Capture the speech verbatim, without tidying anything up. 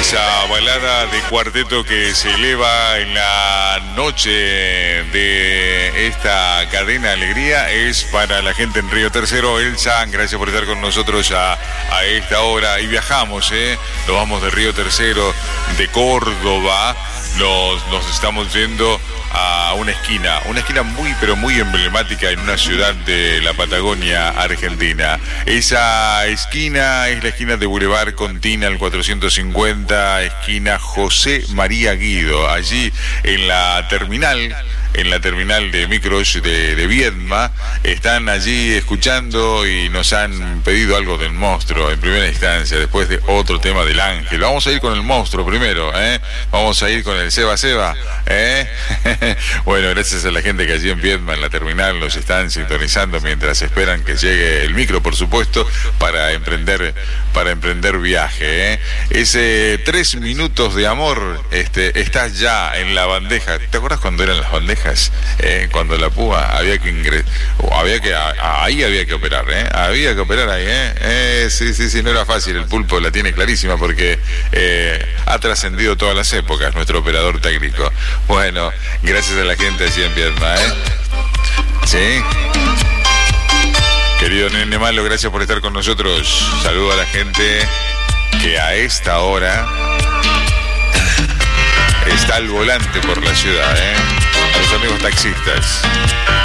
Esa balada de cuarteto que se eleva en la noche de esta cadena Alegría es para la gente en Río Tercero. Elsa, gracias por estar con nosotros a, a esta hora. Y viajamos, ¿eh? Nos vamos de Río Tercero, de Córdoba. Nos, nos estamos yendo a una esquina, una esquina muy pero muy emblemática en una ciudad de la Patagonia Argentina. Esa esquina es la esquina de Boulevard Contina, el cuatrocientos cincuenta, esquina José María Guido, allí en la terminal. En la terminal de micros de, de Viedma, están allí escuchando y nos han pedido algo del monstruo en primera instancia, después de otro tema del ángel. Vamos a ir con el monstruo primero, ¿eh? Vamos a ir con el Seba Seba, ¿eh? Bueno, gracias a la gente que allí en Viedma, en la terminal, nos están sintonizando mientras esperan que llegue el micro, por supuesto, para emprender, para emprender viaje, ¿eh? Ese tres minutos de amor, este, está ya en la bandeja. ¿Te acuerdas cuando eran las bandejas? Eh, cuando la púa había que ingresar, había que, a, ahí había que operar, ¿eh? Había que operar ahí, ¿eh? Eh, sí, sí, sí, no era fácil. El Pulpo la tiene clarísima porque eh, ha trascendido todas las épocas, nuestro operador técnico. Bueno, gracias a la gente allí en Viedma, ¿eh? Sí. Querido Nene Malo, gracias por estar con nosotros. Saludo a la gente que a esta hora está al volante por la ciudad, ¿eh? A los amigos taxistas.